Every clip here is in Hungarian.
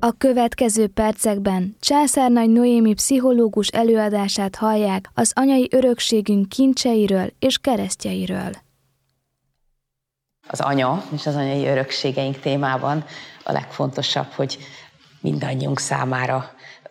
A következő percekben Császárnagy Noémi pszichológus előadását hallják az anyai örökségünk kincseiről és keresztjeiről. Az anya és az anyai örökségeink témában a legfontosabb, hogy mindannyiunk számára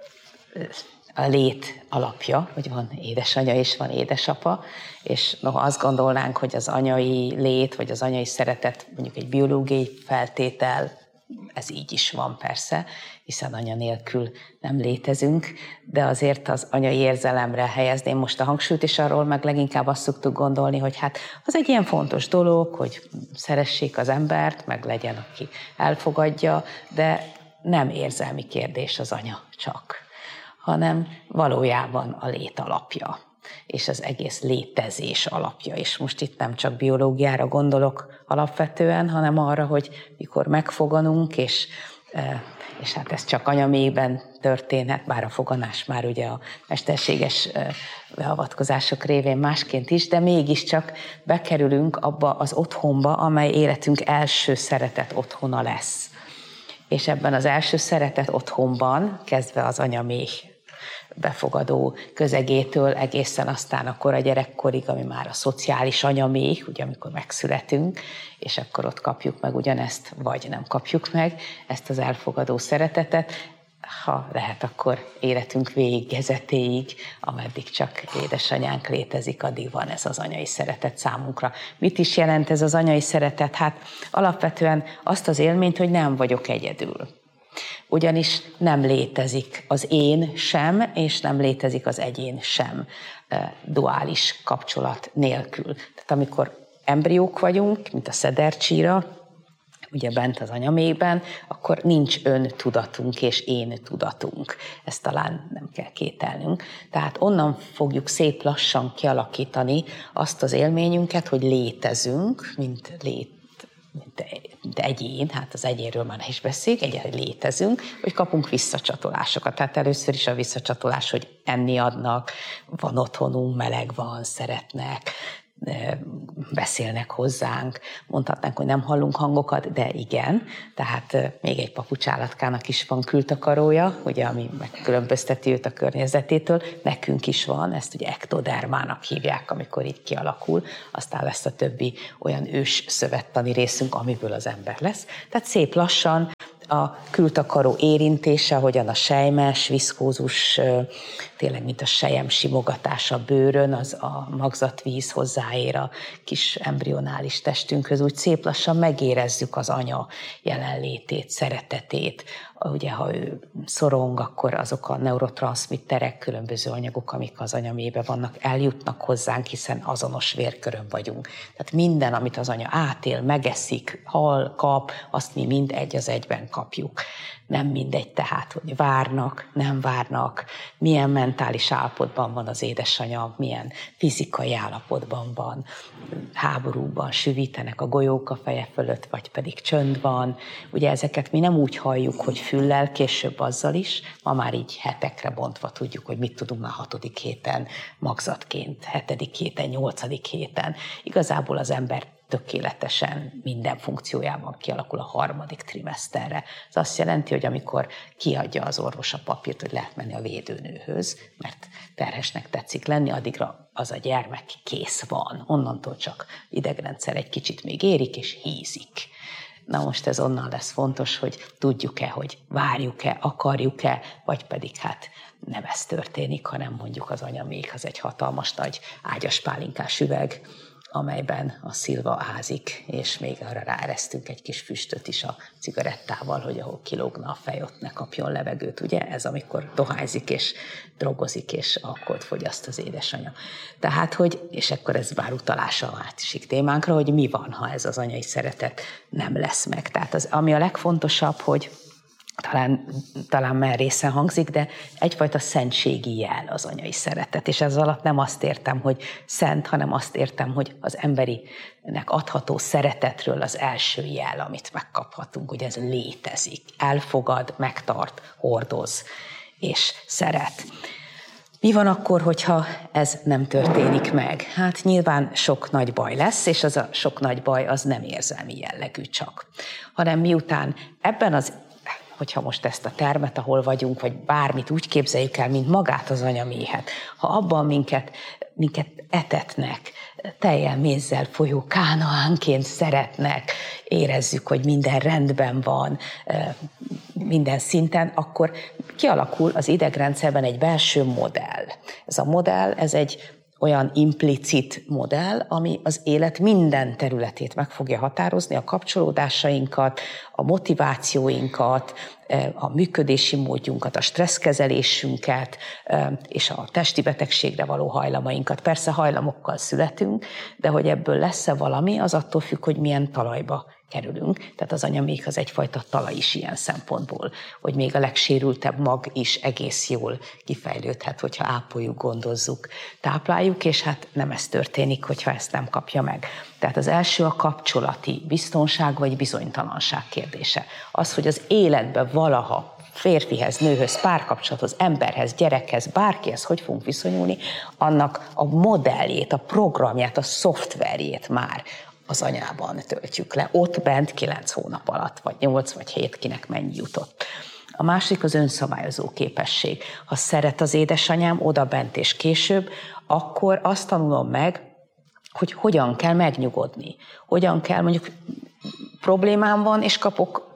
a lét alapja, hogy van édesanya és van édesapa, és noha azt gondolnánk, hogy az anyai lét vagy az anyai szeretet mondjuk egy biológiai feltétel, ez így is van persze, hiszen anya nélkül nem létezünk, de azért az anyai érzelemre helyezném most a hangsúlyt, és arról meg leginkább azt szoktuk gondolni, hogy hát az egy ilyen fontos dolog, hogy szeressék az embert, meg legyen, aki elfogadja, de nem érzelmi kérdés az anya csak, hanem valójában a lét alapja, és az egész létezés alapja. És most itt nem csak biológiára gondolok alapvetően, hanem arra, hogy mikor megfoganunk, és hát ez csak anyaméhben történhet, bár a foganás már ugye a mesterséges beavatkozások révén másként is, de mégiscsak bekerülünk abba az otthonba, amely életünk első szeretett otthona lesz. És ebben az első szeretett otthonban, kezdve az anyaméh befogadó közegétől egészen aztán akkor a gyerekkorig, ami már a szociális anyaméh, ugye amikor megszületünk, és akkor ott kapjuk meg ugyanezt, vagy nem kapjuk meg ezt az elfogadó szeretetet, ha lehet, akkor életünk véggezetéig, ameddig csak édesanyánk létezik, addig van ez az anyai szeretet számunkra. Mit is jelent ez az anyai szeretet? Hát alapvetően azt az élményt, hogy nem vagyok egyedül. Ugyanis nem létezik az én sem, és nem létezik az egyén sem duális kapcsolat nélkül. Tehát amikor embriók vagyunk, mint a szedercsíra, ugye bent az anyaméhben, akkor nincs öntudatunk és én tudatunk. Ezt talán nem kell kételnünk. Tehát onnan fogjuk szép lassan kialakítani azt az élményünket, hogy létezünk, mint egyén, hát az egyénről már ne is beszéljük, egyébként létezünk, hogy kapunk visszacsatolásokat. Tehát először is a visszacsatolás, hogy enni adnak, van otthonunk, meleg van, szeretnek, beszélnek hozzánk, mondhatnánk, hogy nem hallunk hangokat, de igen, tehát még egy papucsállatkának is van kültakarója, ugye, ami megkülönbözteti őt a környezetétől, nekünk is van, ezt ugye ektodermának hívják, amikor így kialakul, aztán lesz a többi olyan ős szövettani részünk, amiből az ember lesz. Tehát szép lassan a kültakaró érintése, hogyan a sejmes, viszkózus, tényleg mint a sejem simogatása a bőrön, az a magzatvíz hozzáér a kis embrionális testünkhöz, úgy szép lassan megérezzük az anya jelenlétét, szeretetét. Ugye, ha ő szorong, akkor azok a neurotranszmitterek, különböző anyagok, amik az anyaméhben vannak, eljutnak hozzánk, hiszen azonos vérkörön vagyunk. Tehát minden, amit az anya átél, megeszik, hall, kap, azt mi mind egy az egyben kapjuk. Nem mindegy tehát, hogy várnak, nem várnak, milyen mentális állapotban van az édesanya, milyen fizikai állapotban van, háborúban süvítenek a golyók a feje fölött, vagy pedig csönd van. Ugye ezeket mi nem úgy halljuk, hogy füllel, később azzal is, ma már így hetekre bontva tudjuk, hogy mit tudunk már 6. héten magzatként, 7. héten, 8. héten. Igazából az ember tökéletesen minden funkciójában kialakul a 3. trimeszterre. Ez azt jelenti, hogy amikor kiadja az orvos a papírt, hogy lehet menni a védőnőhöz, mert terhesnek tetszik lenni, addigra az a gyermek kész van. Onnantól csak idegrendszer egy kicsit még érik, és hízik. Na most ez onnan lesz fontos, hogy tudjuk-e, hogy várjuk-e, akarjuk-e, vagy pedig hát nem ez történik, hanem mondjuk az anyaméh az egy hatalmas nagy ágyaspálinkás üveg, amelyben a szilva ázik, és még arra ráeresztünk egy kis füstöt is a cigarettával, hogy ahol kilógna a fej, ott ne kapjon levegőt, ugye? Ez amikor dohányzik, és drogozik, és alkoholt fogyaszt az édesanya. Tehát, hogy, és akkor ez bár utalása a másik témánkra, hogy mi van, ha ez az anyai szeretet nem lesz meg. Tehát az, ami a legfontosabb, hogy talán merészen hangzik, de egyfajta szentségi jel az anyai szeretet. És ez alatt nem azt értem, hogy szent, hanem azt értem, hogy az emberinek adható szeretetről az első jel, amit megkaphatunk, hogy ez létezik. Elfogad, megtart, hordoz és szeret. Mi van akkor, hogyha ez nem történik meg? Hát nyilván sok nagy baj lesz, és az a sok nagy baj az nem érzelmi jellegű csak, hanem miután ebben az hogyha most ezt a termet, ahol vagyunk, vagy bármit úgy képzeljük el, mint magát az anyaméhet, ha abban minket etetnek, tejjel, mézzel folyó kánaánként szeretnek, érezzük, hogy minden rendben van, minden szinten, akkor kialakul az idegrendszerben egy belső modell. Ez a modell, ez egy olyan implicit modell, ami az élet minden területét meg fogja határozni, a kapcsolódásainkat, a motivációinkat, a működési módjunkat, a stresszkezelésünket, és a testi betegségre való hajlamainkat. Persze hajlamokkal születünk, de hogy ebből lesz-e valami, az attól függ, hogy milyen talajba kerülünk. Tehát az anyaméh az egyfajta talaj is ilyen szempontból, hogy még a legsérültebb mag is egész jól kifejlődhet, hogyha ápoljuk, gondozzuk, tápláljuk, és hát nem ez történik, hogyha ezt nem kapja meg. Tehát az első a kapcsolati biztonság vagy bizonytalanság kérdése. Az, hogy az életben valaha férfihez, nőhöz, párkapcsolathoz, emberhez, gyerekhez, bárkihez hogy fogunk viszonyulni, annak a modelljét, a programját, a szoftverjét már az anyában töltjük le. Ott bent 9 hónap alatt, vagy 8 vagy 7, kinek mennyi jutott. A másik az önszabályozó képesség. Ha szeret az édesanyám oda bent és később, akkor azt tanulom meg, hogy hogyan kell megnyugodni. Hogyan kell, mondjuk problémám van, és kapok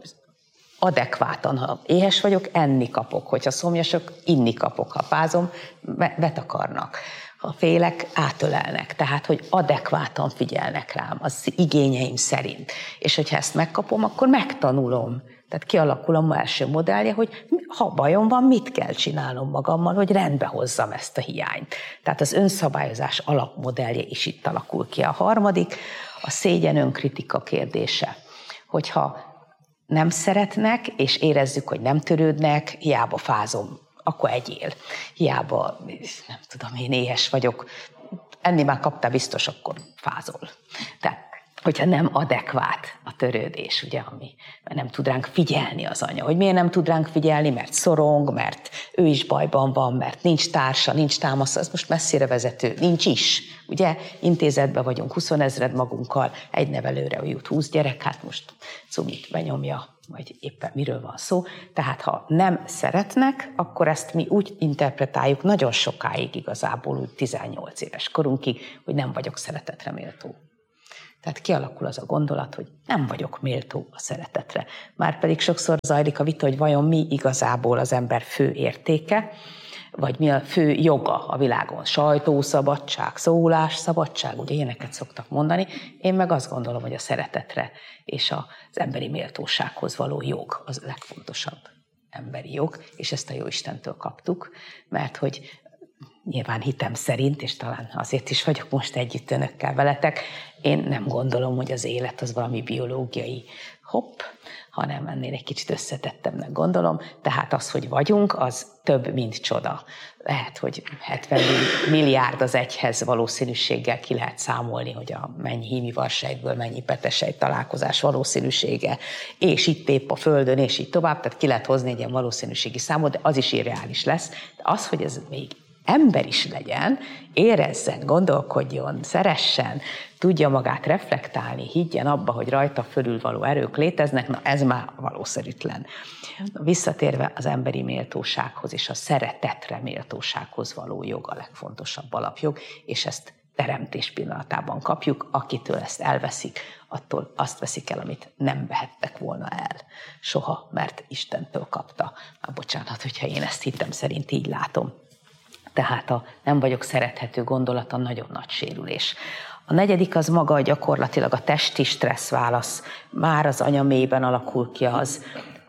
adekvátan. Ha éhes vagyok, enni kapok. Hogyha szomjasok, inni kapok. Ha fázom, betakarnak. Ha félek, átölelnek. Tehát, hogy adekvátan figyelnek rám, az igényeim szerint. És hogyha ezt megkapom, akkor megtanulom. Tehát kialakul a első modellje, hogy ha bajom van, mit kell csinálnom magammal, hogy rendbe hozzam ezt a hiányt. Tehát az önszabályozás alapmodellje is itt alakul ki. A harmadik, a szégyen önkritika kérdése. Hogyha nem szeretnek, és érezzük, hogy nem törődnek, hiába fázom, akkor egyél. Hiába, nem tudom, én éhes vagyok, enni már kaptál biztos, akkor fázol. Tehát, hogyha nem adekvát a törődés, ugye, mert nem tud ránk figyelni az anya. Hogy miért nem tud ránk figyelni? Mert szorong, mert ő is bajban van, mert nincs társa, nincs támasza, ez most messzire vezető, nincs is. Ugye, intézetben vagyunk 20 000 magunkkal, egy nevelőre jut 20 gyerek, hát most cumit benyomja, vagy éppen miről van szó. Tehát ha nem szeretnek, akkor ezt mi úgy interpretáljuk nagyon sokáig igazából, úgy 18 éves korunkig, hogy nem vagyok szeretetre méltó. Tehát kialakul az a gondolat, hogy nem vagyok méltó a szeretetre. Márpedig sokszor zajlik a vita, hogy vajon mi igazából az ember fő értéke, vagy mi a fő joga a világon. Sajtószabadság, szólásszabadság, ugye ilyeneket szoktak mondani. Én meg azt gondolom, hogy a szeretetre és az emberi méltósághoz való jog az a legfontosabb emberi jog, és ezt a Jóistentől kaptuk, mert hogy nyilván hitem szerint, és talán azért is vagyok most együtt önökkel veletek, én nem gondolom, hogy az élet az valami biológiai hopp, hanem ennél egy kicsit összetettemnek gondolom. Tehát az, hogy vagyunk, az több, mint csoda. Lehet, hogy 70 milliárd az egyhez valószínűséggel ki lehet számolni, hogy mennyi hímivarsejtből mennyi petesejt találkozás valószínűsége, és itt épp a Földön, és így tovább, tehát ki lehet hozni egy ilyen valószínűségi számot, de az is irreális lesz. De az, hogy ez még ember is legyen, érezzen, gondolkodjon, szeressen, tudja magát reflektálni, higgyen abba, hogy rajta fölülvaló erők léteznek, na ez már valószerűtlen. Visszatérve az emberi méltósághoz és a szeretetre méltósághoz való jog a legfontosabb alapjog, és ezt teremtés pillanatában kapjuk, akitől ezt elveszik, attól azt veszik el, amit nem vehettek volna el soha, mert Istentől kapta. Bocsánat, hogyha én ezt hittem szerint így látom. Tehát a nem vagyok szerethető gondolata nagyon nagy sérülés. A negyedik az maga gyakorlatilag a testi stresszválasz. Már az anyaméhben alakul ki az,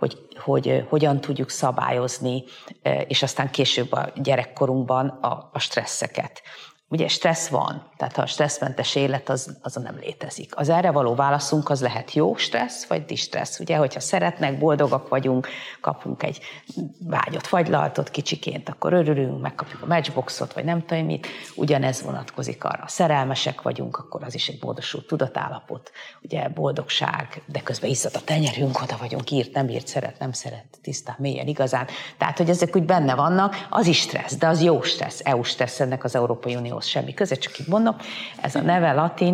hogy hogyan tudjuk szabályozni, és aztán később a gyerekkorunkban a stresszeket. Ugye stressz van, tehát ha a stresszmentes élet az nem létezik. Az erre való válaszunk az lehet jó stressz, vagy distressz. Ugye, hogyha szeretnek, boldogak vagyunk, kapunk egy vágyott fagylaltot kicsiként, akkor örülünk, megkapjuk a matchboxot, vagy nem tudom mit. Ugyanez vonatkozik arra. Szerelmesek vagyunk, akkor az is egy módosult tudatállapot. Ugye boldogság, de közben izzad a tenyerünk, oda vagyunk, írt, nem írt, szeret, nem szeret, tisztán, mélyen, igazán. Tehát, hogy ezek úgy benne vannak, az is stressz, de az jó stressz. EU stressz, ennek az Európai Unióhoz semmi köze, csak így mondom. Ez a neve latin,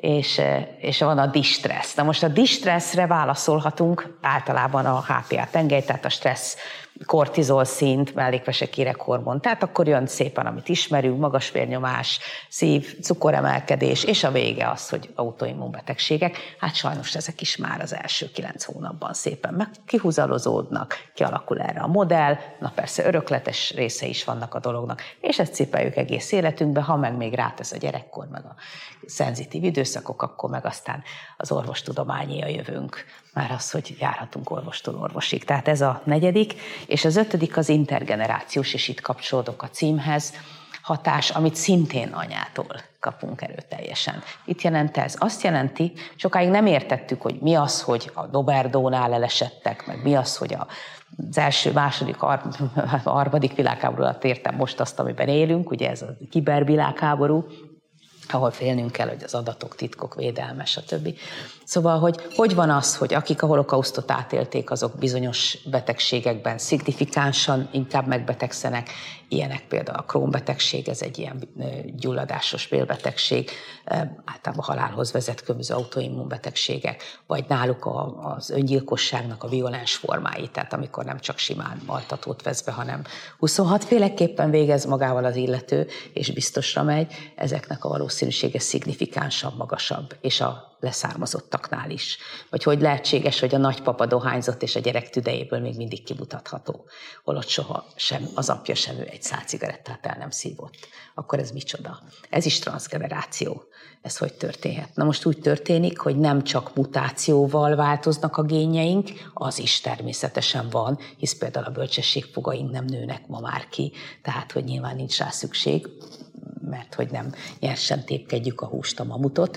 és van a distressz. Na most a distresszre válaszolhatunk általában a HPA tengely, tehát a stressz kortizol szint, mellékvesekéreghormon. Tehát akkor jön szépen, amit ismerünk, magas vérnyomás, szív, cukoremelkedés, és a vége az, hogy autoimmunbetegségek. Hát sajnos ezek is már az első 9 hónapban szépen meg kihúzalozódnak, kialakul erre a modell, na persze örökletes része is vannak a dolognak, és ezt cipeljük egész életünkbe, ha meg még rátesz a gyerekkor, meg a szenzitív időszakok, akkor meg aztán az orvostudományé a jövőnk. Már az, hogy járhatunk orvostól orvosig. Tehát ez a 4. És az 5. az intergenerációs, és itt kapcsolódok a címhez, hatás, amit szintén anyától kapunk erőteljesen. Itt jelent ez? Azt jelenti, sokáig nem értettük, hogy mi az, hogy a Doberdónál elesettek, meg mi az, hogy az első, második, harmadik világháború alatt értem most azt, amiben élünk, ugye ez a kibervilágháború, ahol félnünk kell, hogy az adatok, titkok védelme, stb. Szóval, hogy van az, hogy akik a holokausztot átélték, azok bizonyos betegségekben szignifikánsan inkább megbetegszenek, ilyenek például a Crohn-betegség, ez egy ilyen gyulladásos bélbetegség, általában halálhoz vezet különböző autoimmunbetegségek, vagy náluk az öngyilkosságnak a violens formái, tehát amikor nem csak simán altatót vesz be, hanem 26 féleképpen végez magával az illető, és biztosra megy, ezeknek a valószínűsége szignifikánsan magasabb, és a leszármazottaknál is. Vagy hogy lehetséges, hogy a nagypapa dohányzott, és a gyerek tüdejéből még mindig kimutatható, holott soha sem, az apja sem ő egy szál cigarettát el nem szívott. Akkor ez micsoda? Ez is transzgeneráció. Ez hogy történhet? Na most úgy történik, hogy nem csak mutációval változnak a génjeink, az is természetesen van, hisz például a bölcsességfogaink nem nőnek ma már ki, tehát hogy nyilván nincs rá szükség, mert hogy nem nyersen tépkedjük a húst, a mamutot,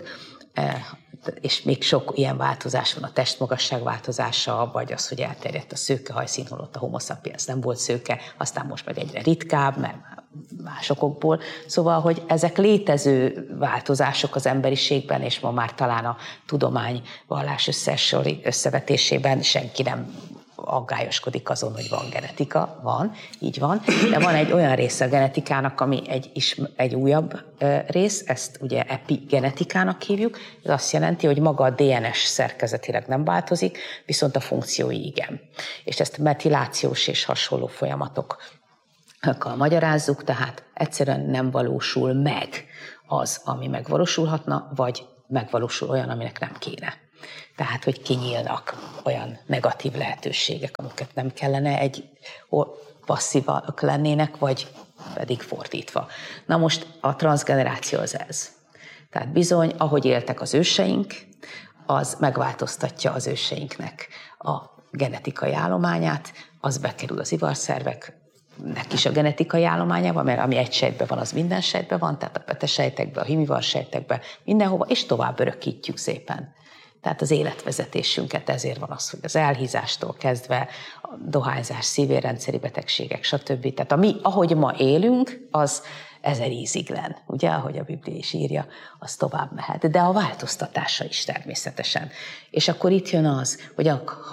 és még sok ilyen változás van, a testmagasság változása, vagy az, hogy elterjedt a szőkehajszín, holott a homo sapiens nem volt szőke, aztán most meg egyre ritkább, mert másokból. Szóval, hogy ezek létező változások az emberiségben, és ma már talán a tudomány vallás összevetésében senki nem aggályoskodik azon, hogy van genetika, van, így van, de van egy olyan része a genetikának, ami egy újabb rész, ezt ugye epigenetikának hívjuk, ez azt jelenti, hogy maga a DNS szerkezetileg nem változik, viszont a funkciói igen. És ezt metilációs és hasonló folyamatokkal magyarázzuk, tehát egyszerűen nem valósul meg az, ami megvalósulhatna, vagy megvalósul olyan, aminek nem kéne. Tehát, hogy kinyílnak olyan negatív lehetőségek, amiket nem kellene, egy passzívak lennének, vagy pedig fordítva. Na most a transzgeneráció az ez. Tehát bizony, ahogy éltek az őseink, az megváltoztatja az őseinknek a genetikai állományát, az bekerül az ivarszerveknek is a genetikai állományába, mert ami egy sejtben van, az minden sejtben van, tehát a petesejtekben, a himivarsejtekben, mindenhova, és tovább örökítjük szépen. Tehát az életvezetésünket, ezért van az, hogy az elhízástól kezdve a dohányzás, szívérrendszeri betegségek, stb. Tehát ahogy ma élünk, az 1000 íziglen, ugye, ahogy a Biblia is írja, az tovább mehet. De a változtatása is természetesen. És akkor itt jön az, hogy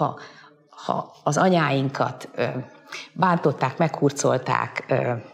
ha az anyáinkat bántották, meghurcolták,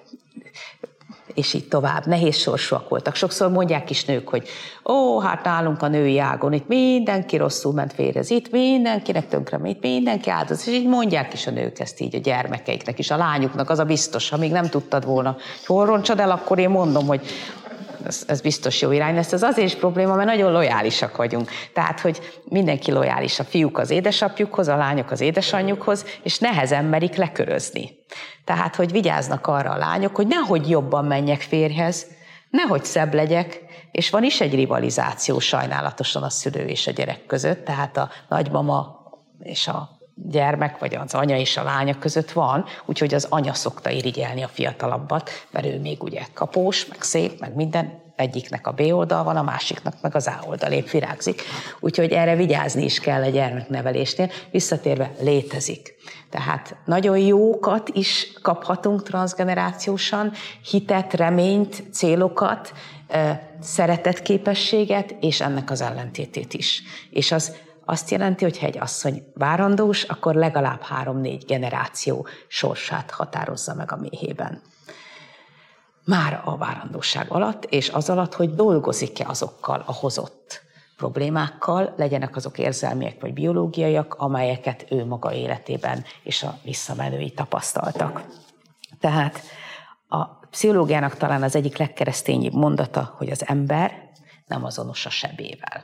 és így tovább, nehéz sorsúak voltak. Sokszor mondják is nők, hogy hát nálunk a női ágon, itt mindenki rosszul ment férjez, itt mindenkinek tönkre, itt mindenki áldoz, és így mondják is a nők ezt így a gyermekeiknek is, a lányuknak, az a biztos, ha még nem tudtad volna, hogy hol roncsad el, akkor én mondom, hogy ez biztos jó irány lesz. Ez azért is probléma, mert nagyon lojálisak vagyunk. Tehát, hogy mindenki lojális, a fiúk az édesapjukhoz, a lányok az édesanyjukhoz, és nehezen merik lekörözni. Tehát, hogy vigyáznak arra a lányok, hogy nehogy jobban menjek férjhez, nehogy szebb legyek, és van is egy rivalizáció sajnálatosan a szülő és a gyerek között, tehát a nagymama és a gyermek, vagy az anya és a lánya között van, úgyhogy az anya szokta irigyelni a fiatalabbat, mert ő még ugye kapós, meg szép, meg minden, egyiknek a B oldal van, a másiknak meg az A oldal épp virágzik. Úgyhogy erre vigyázni is kell a gyermeknevelésnél. Visszatérve létezik. Tehát nagyon jókat is kaphatunk transzgenerációsan, hitet, reményt, célokat, szeretetképességet, és ennek az ellentétét is. És az azt jelenti, hogy ha egy asszony várandós, akkor legalább 3-4 generáció sorsát határozza meg a méhében. Már a várandóság alatt, és az alatt, hogy dolgozik-e azokkal a hozott problémákkal, legyenek azok érzelmiek vagy biológiaiak, amelyeket ő maga életében és a visszamenői tapasztaltak. Tehát a pszichológiának talán az egyik legkeresztényibb mondata, hogy az ember nem azonos a sebével.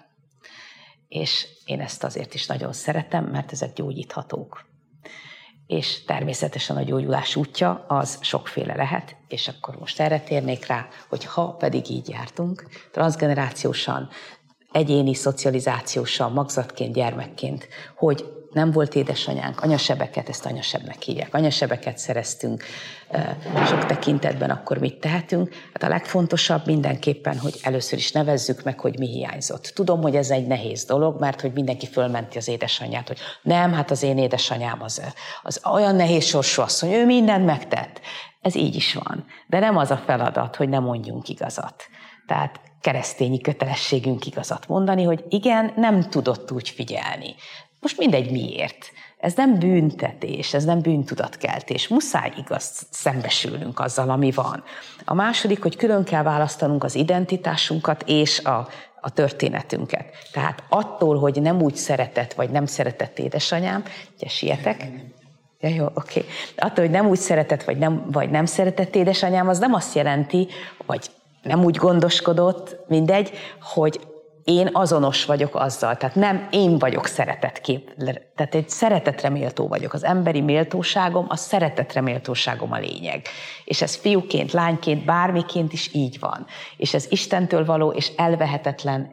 És én ezt azért is nagyon szeretem, mert ezek gyógyíthatók. És természetesen a gyógyulás útja az sokféle lehet, és akkor most erre térnék rá, hogy ha pedig így jártunk, transzgenerációsan, egyéni szocializációsan, magzatként, gyermekként, hogy nem volt édesanyánk, anyasebeket, ezt anyasebnek hívják, anyasebeket szereztünk sok tekintetben, akkor mit tehetünk? Hát a legfontosabb mindenképpen, hogy először is nevezzük meg, hogy mi hiányzott. Tudom, hogy ez egy nehéz dolog, mert hogy mindenki fölmenti az édesanyját, hogy nem, hát az én édesanyám az olyan nehéz sorsú asszony, ő mindent megtett. Ez így is van. De nem az a feladat, hogy ne mondjunk igazat. Tehát keresztényi kötelességünk igazat mondani, hogy igen, nem tudott úgy figyelni. Most mindegy miért. Ez nem büntetés, ez nem bűntudatkeltés. Muszáj igaz szembesülnünk azzal, ami van. A második, hogy külön kell választanunk az identitásunkat és a történetünket. Tehát attól, hogy nem úgy szeretett, vagy nem szeretett édesanyám, ugye sietek? Ja, jó, oké. Attól, hogy nem úgy szeretett, vagy nem szeretett édesanyám, az nem azt jelenti, vagy nem úgy gondoskodott, mindegy, hogy én azonos vagyok azzal, tehát nem én vagyok tehát egy szeretetre méltó vagyok. Az emberi méltóságom, a szeretetre méltóságom a lényeg. És ez fiúként, lányként, bármiként is így van. És ez Istentől való és elvehetetlen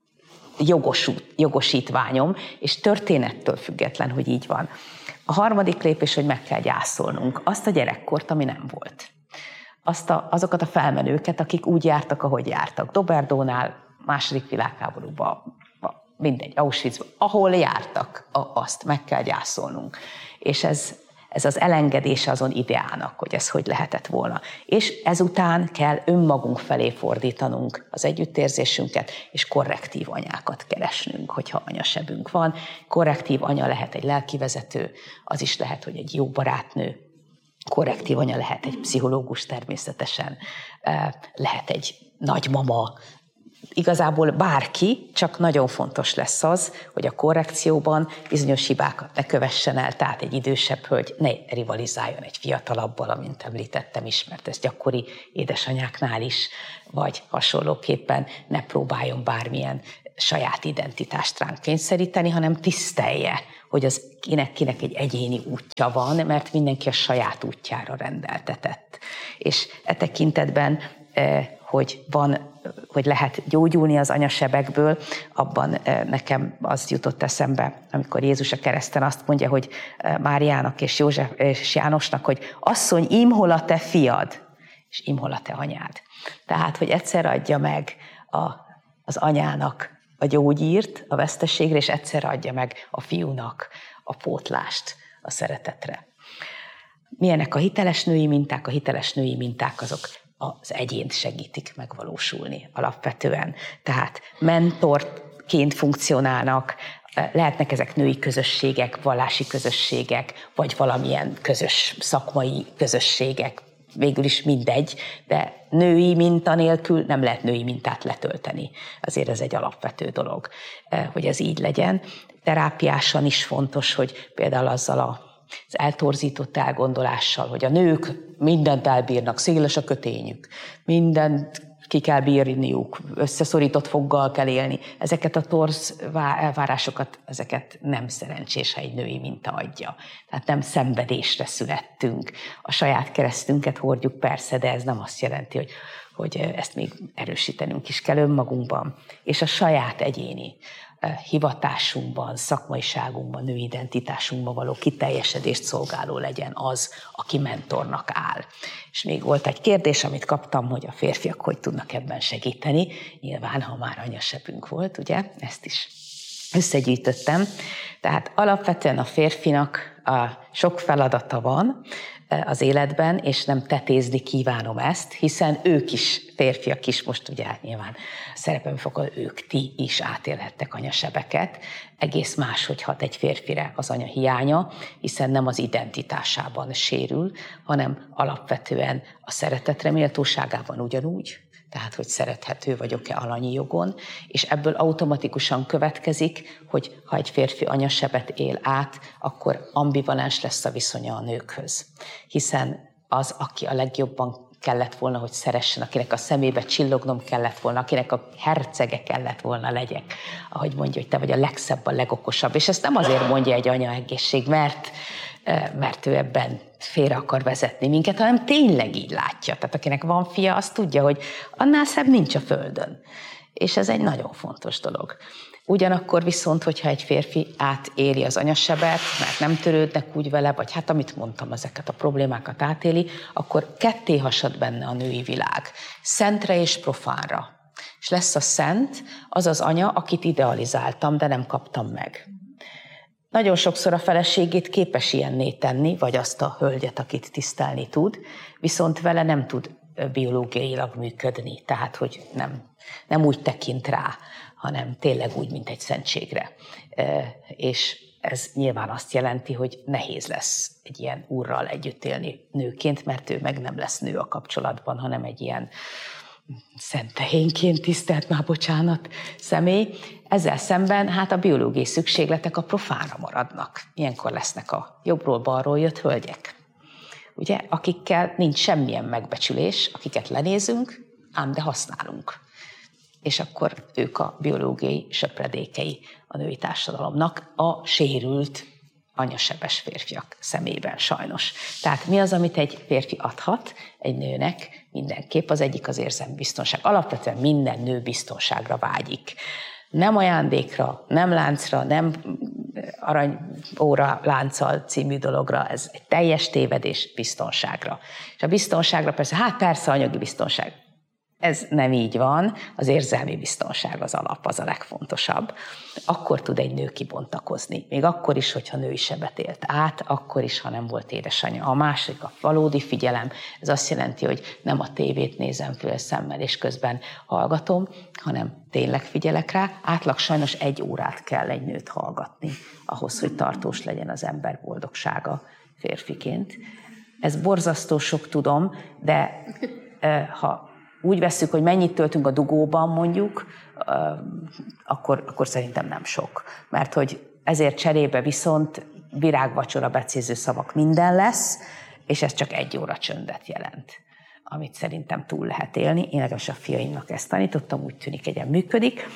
jogosítványom, és történettől független, hogy így van. A harmadik lépés, hogy meg kell gyászolnunk azt a gyerekkort, ami nem volt. Azokat a felmenőket, akik úgy jártak, ahogy jártak. Doberdónál, második világháborúban, mindegy, Auschwitzban, ahol jártak, azt meg kell gyászolnunk. És ez az elengedése azon ideának, hogy ez hogy lehetett volna. És ezután kell önmagunk felé fordítanunk az együttérzésünket, és korrektív anyákat keresnünk, hogyha anyasebünk van. Korrektív anya lehet egy lelkivezető, az is lehet, hogy egy jó barátnő, korrektív anya lehet egy pszichológus természetesen, lehet egy nagymama, igazából bárki, csak nagyon fontos lesz az, hogy a korrekcióban bizonyos hibákat ne kövessen el, tehát egy idősebb hölgy ne rivalizáljon egy fiatalabbal, amint említettem is, mert ez gyakori édesanyáknál is, vagy hasonlóképpen ne próbáljon bármilyen saját identitást ránk kényszeríteni, hanem tisztelje, hogy az kinek egy egyéni útja van, mert mindenki a saját útjára rendeltetett. És e tekintetben, hogy lehet gyógyulni az anyasebekből, abban nekem az jutott eszembe, amikor Jézus a kereszten azt mondja, hogy Máriának és József és Jánosnak, hogy asszony, imhol a te fiad, és imhol a te anyád. Tehát, hogy egyszer adja meg az anyának a gyógyírt a veszteségre, és egyszer adja meg a fiúnak a pótlást a szeretetre. Milyenek a hiteles női minták? A hiteles női minták azok az egyént segítik megvalósulni alapvetően. Tehát mentorként funkcionálnak, lehetnek ezek női közösségek, vallási közösségek, vagy valamilyen közös szakmai közösségek, végül is mindegy, de női minta nélkül nem lehet női mintát letölteni. Azért ez egy alapvető dolog, hogy ez így legyen. Terápiásan is fontos, hogy például azzal az eltorzított elgondolással, hogy a nők mindent elbírnak, széles a kötényük, mindent ki kell bírniuk, összeszorított foggal kell élni. Ezeket a torz elvárásokat, ezeket nem szerencsés, ha egy női minta adja. Tehát nem szenvedésre születtünk. A saját keresztünket hordjuk persze, de ez nem azt jelenti, hogy ezt még erősítenünk is kell önmagunkban. És a saját egyéni hivatásunkban, szakmaiságunkban, női identitásunkban való kiteljesedést szolgáló legyen az, aki mentornak áll. És még volt egy kérdés, amit kaptam, hogy a férfiak hogy tudnak ebben segíteni. Nyilván, ha már anyasebünk volt, ugye, ezt is összegyűjtöttem. Tehát alapvetően a férfinak sok feladata van az életben, és nem tetézni kívánom ezt, hiszen ők is, férfiak is, most ugye nyilván szerepem fog, ti is átélhettek anyasebeket. Egész máshogy hat egy férfire az anya hiánya, hiszen nem az identitásában sérül, hanem alapvetően a szeretetre méltóságában ugyanúgy, tehát hogy szerethető vagyok-e alanyi jogon, és ebből automatikusan következik, hogy ha egy férfi anyasebet él át, akkor ambivalens lesz a viszonya a nőkhöz. Hiszen az, aki a legjobban kellett volna, hogy szeressen, akinek a szemébe csillognom kellett volna, akinek a hercege kellett volna legyek, ahogy mondja, hogy te vagy a legszebb, a legokosabb. És ezt nem azért mondja egy anyaegészség, mert ő ebben félre akar vezetni minket, hanem tényleg így látja. Tehát akinek van fia, az tudja, hogy annál szebb nincs a földön. És ez egy nagyon fontos dolog. Ugyanakkor viszont, hogyha egy férfi átéli az anyasebet, mert nem törődnek úgy vele, vagy hát amit mondtam, ezeket a problémákat átéli, akkor ketté hasad benne a női világ. Szentre és profánra. És lesz a szent, az az anya, akit idealizáltam, de nem kaptam meg. Nagyon sokszor a feleségét képes ilyenné tenni, vagy azt a hölgyet, akit tisztelni tud, viszont vele nem tud biológiailag működni, tehát hogy nem úgy tekint rá, hanem tényleg úgy, mint egy szentségre. És ez nyilván azt jelenti, hogy nehéz lesz egy ilyen úrral együtt élni nőként, mert ő meg nem lesz nő a kapcsolatban, hanem egy ilyen szentehényként, tisztelt már bocsánat, személy. Ezzel szemben hát a biológiai szükségletek a profánra maradnak. Ilyenkor lesznek a jobbról-balról jött hölgyek, ugye, akikkel nincs semmilyen megbecsülés, akiket lenézünk, ám de használunk. És akkor ők a biológiai söpredékei a női társadalomnak a sérült, anyasebes férfiak szemében sajnos. Tehát mi az, amit egy férfi adhat egy nőnek? Mindenképp az egyik az érzelmi biztonság. Alapvetően minden nő biztonságra vágyik. Nem ajándékra, nem láncra, nem aranyóra lánccal című dologra, ez egy teljes tévedés biztonságra. És a biztonságra persze anyagi biztonság. Ez nem így van, az érzelmi biztonság az alap, az a legfontosabb. Akkor tud egy nő kibontakozni, még akkor is, hogyha női sebet élt át, akkor is, ha nem volt édesanyja. A másik a valódi figyelem, ez azt jelenti, hogy nem a tévét nézem fél szemmel, és közben hallgatom, hanem tényleg figyelek rá. Átlag sajnos 1 órát kell egy nőt hallgatni, ahhoz, hogy tartós legyen az ember boldogsága férfiként. Ez borzasztó sok, tudom, de ha úgy vesszük, hogy mennyit töltünk a dugóban mondjuk, akkor szerintem nem sok. Mert hogy ezért cserébe viszont virágvacsora becéző szavak minden lesz, és ez csak 1 óra csöndet jelent, amit szerintem túl lehet élni. Én legalábbis a fiaimnak ezt tanítottam, úgy tűnik, egyen működik.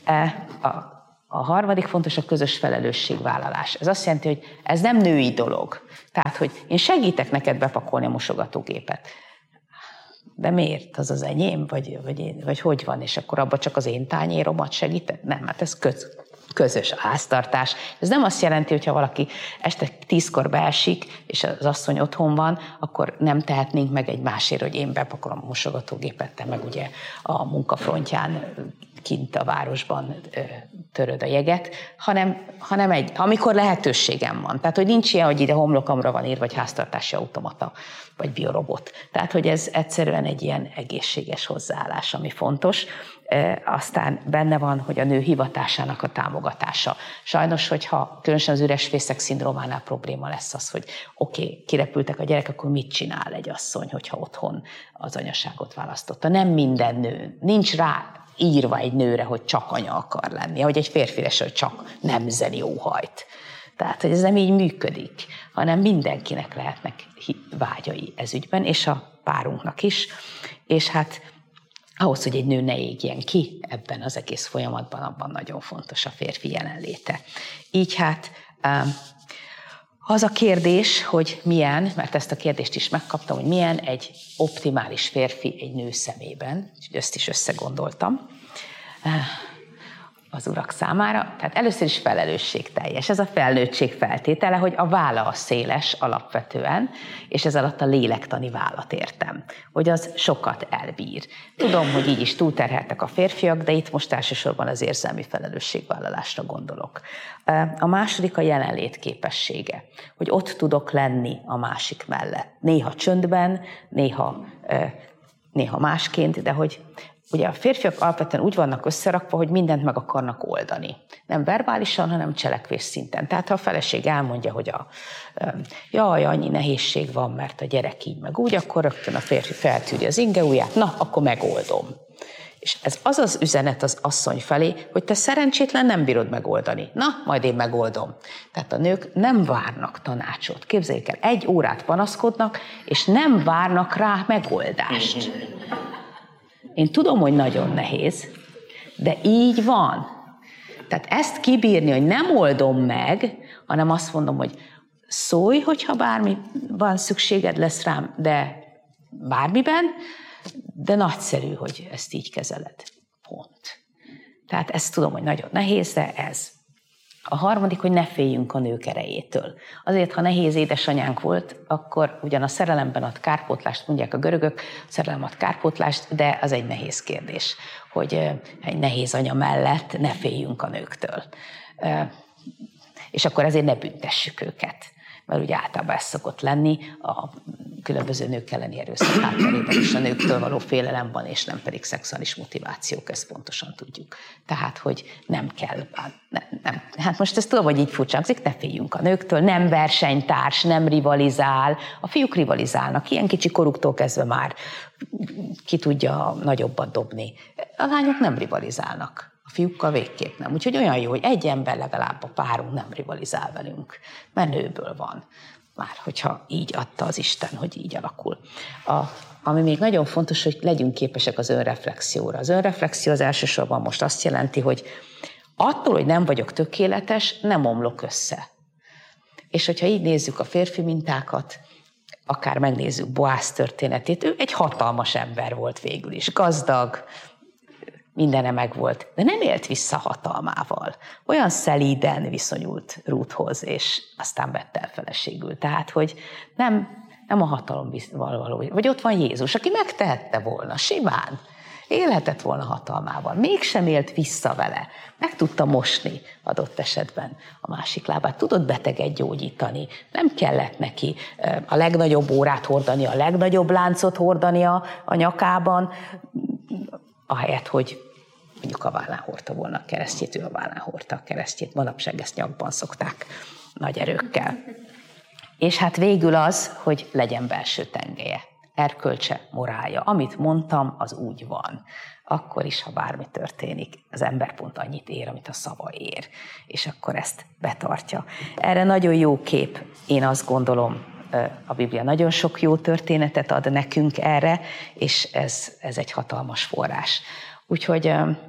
A harmadik fontos a közös felelősségvállalás. Ez azt jelenti, hogy ez nem női dolog. Tehát, hogy én segítek neked bepakolni a mosogatógépet. De miért? Az az enyém? Vagy hogy van? És akkor abban csak az én tányéromat segítek? Nem, hát ez közös háztartás. Ez nem azt jelenti, hogyha valaki este 10-kor beesik, és az asszony otthon van, akkor nem tehetnénk meg egymásért, hogy én bepakolom a mosogatógépet, te meg ugye a munkafrontján kint a városban töröd a jeget, hanem amikor lehetőségem van. Tehát, hogy nincs ilyen, hogy ide homlokamra van írva, vagy háztartási automata, vagy biorobot. Tehát, hogy ez egyszerűen egy ilyen egészséges hozzáállás, ami fontos. Aztán benne van, hogy a nő hivatásának a támogatása. Sajnos, hogyha különösen az üres fészek szindrómánál probléma lesz az, hogy oké, kirepültek a gyerekek, akkor mit csinál egy asszony, hogyha otthon az anyaságot választotta. Nem minden nő, nincs rá írva egy nőre, hogy csak anya akar lenni, hogy egy férfire se, hogy csak nemzeni óhajt. Tehát, hogy ez nem így működik, hanem mindenkinek lehetnek vágyai ez ügyben, és a párunknak is. És hát ahhoz, hogy egy nő ne égjen ki ebben az egész folyamatban, abban nagyon fontos a férfi jelenléte. Így hát az a kérdés, hogy milyen, mert ezt a kérdést is megkaptam, hogy milyen egy optimális férfi egy nő szemében, úgyhogy ezt is összegondoltam az urak számára. Tehát először is felelősségteljes. Ez a felnőttség feltétele, hogy a válla a széles alapvetően, és ez alatt a lélektani vállat értem, hogy az sokat elbír. Tudom, hogy így is túlterheltek a férfiak, de itt most elsősorban az érzelmi felelősségvállalásra gondolok. A második a jelenlét képessége, hogy ott tudok lenni a másik mellett. Néha csöndben, néha másként, de hogy ugye a férfiak alapvetően úgy vannak összerakva, hogy mindent meg akarnak oldani. Nem verbálisan, hanem cselekvés szinten. Tehát ha a feleség elmondja, hogy jaj, annyi nehézség van, mert a gyerek így meg úgy, akkor rögtön a férfi feltűri az ingeujját, na, akkor megoldom. És ez az az üzenet az asszony felé, hogy te szerencsétlen nem bírod megoldani. Na, majd én megoldom. Tehát a nők nem várnak tanácsot. Képzeljék el, 1 órát panaszkodnak, és nem várnak rá megoldást. Én tudom, hogy nagyon nehéz, de így van. Tehát ezt kibírni, hogy nem oldom meg, hanem azt mondom, hogy szólj, hogyha bármi van szükséged lesz rám, de bármiben, de nagyszerű, hogy ezt így kezeled. Pont. Tehát ezt tudom, hogy nagyon nehéz, de ez. A harmadik, hogy ne féljünk a nők erejétől. Azért, ha nehéz édesanyánk volt, akkor ugyan a szerelemben ad kárpótlást, mondják a görögök, a szerelem ad kárpótlást, de az egy nehéz kérdés, hogy egy nehéz anya mellett ne féljünk a nőktől. És akkor ezért ne büntessük őket. Mert ugye általában ez szokott lenni a különböző nők elleni erőszak hátterében is a nőktől való félelem van, és nem pedig szexuális motivációk, ezt pontosan tudjuk. Tehát, hogy nem kell, nem. Hát most ezt tudom, hogy így furcsa hangzik, ne féljünk a nőktől, nem versenytárs, nem rivalizál. A fiúk rivalizálnak, ilyen kicsi koruktól kezdve már ki tudja nagyobbat dobni. A lányok nem rivalizálnak. A fiúkkal végképp nem. Úgyhogy olyan jó, hogy egy ember legalább a párunk nem rivalizál velünk, mert nőből van. Már hogyha így adta az Isten, hogy így alakul. Ami még nagyon fontos, hogy legyünk képesek az önreflexióra. Az önreflexió az elsősorban most azt jelenti, hogy attól, hogy nem vagyok tökéletes, nem omlok össze. És hogyha így nézzük a férfi mintákat, akár megnézzük Boász történetét, ő egy hatalmas ember volt végül is, gazdag, mindene megvolt, de nem élt vissza hatalmával. Olyan szelíden viszonyult Rúthhoz, és aztán vette el feleségül. Tehát, hogy nem a hatalommal való. Vagy ott van Jézus, aki megtehette volna, simán. Élhetett volna hatalmával. Mégsem élt vissza vele. Meg tudta mosni adott esetben a másik lábát. Tudott beteget gyógyítani. Nem kellett neki a legnagyobb órát hordani, a legnagyobb láncot hordani a nyakában, ahelyett, hogy mondjuk a vállán hordta volna a keresztjét, ő a vállán hordta a keresztjét. Manapság ezt nyakban szokták nagy erőkkel. És hát végül az, hogy legyen belső tengelye, erkölcse, morálja. Amit mondtam, az úgy van. Akkor is, ha bármi történik, az ember pont annyit ér, amit a szava ér. És akkor ezt betartja. Erre nagyon jó kép, én azt gondolom, a Biblia nagyon sok jó történetet ad nekünk erre, és ez egy hatalmas forrás. Úgyhogy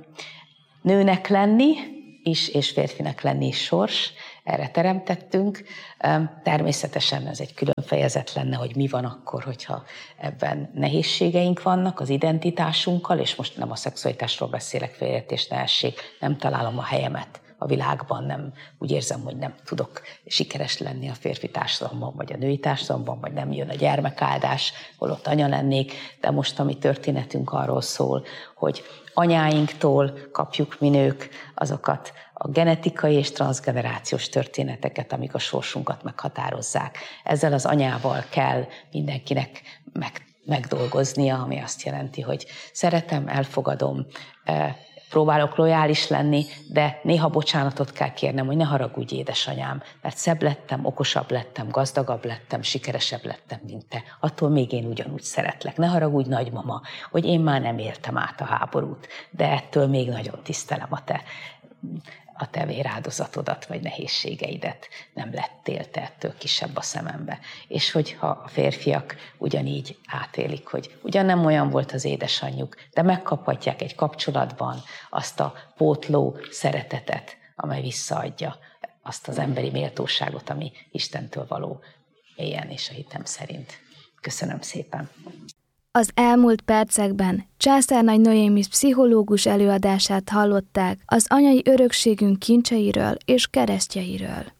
nőnek lenni is, és férfinek lenni is sors, erre teremtettünk. Természetesen ez egy külön fejezet lenne, hogy mi van akkor, hogyha ebben nehézségeink vannak az identitásunkkal, és most nem a szexualitásról beszélek, félreértés ne essék, nem találom a helyemet a világban, nem úgy érzem, hogy nem tudok sikeres lenni a férfi társadalomban, vagy a női társadalomban, vagy nem jön a gyermekáldás, holott anya lennék, de most a mi történetünk arról szól, hogy anyáinktól kapjuk mi nők azokat a genetikai és transzgenerációs történeteket, amik a sorsunkat meghatározzák. Ezzel az anyával kell mindenkinek megdolgoznia, ami azt jelenti, hogy szeretem, elfogadom, próbálok lojális lenni, de néha bocsánatot kell kérnem, hogy ne haragudj, édesanyám, mert szebb lettem, okosabb lettem, gazdagabb lettem, sikeresebb lettem, mint te. Attól még én ugyanúgy szeretlek. Ne haragudj, nagymama, hogy én már nem éltem át a háborút, de ettől még nagyon tisztelem a te véráldozatodat, vagy nehézségeidet, nem lettél te ettől kisebb a szemembe. És hogyha a férfiak ugyanígy átélik, hogy ugyan nem olyan volt az édesanyjuk, de megkaphatják egy kapcsolatban azt a pótló szeretetet, amely visszaadja azt az emberi méltóságot, ami Istentől való mélyen és a hitem szerint. Köszönöm szépen! Az elmúlt percekben Császárnagy Noémi pszichológus előadását hallották az anyai örökségünk kincseiről és keresztjeiről.